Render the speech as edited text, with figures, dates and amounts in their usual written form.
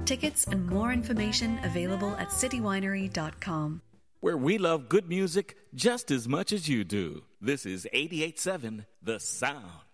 Tickets and more information available at citywinery.com. Where we love good music just as much as you do. This is 88.7 The Sound.